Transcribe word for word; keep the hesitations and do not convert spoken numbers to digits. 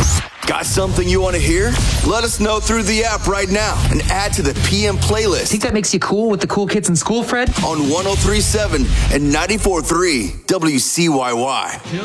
Got something you want to hear? Let us know through the app right now and add to the P M playlist. Think that makes you cool with the cool kids in school, Fred? On one oh three point seven and ninety-four point three W C Y Y.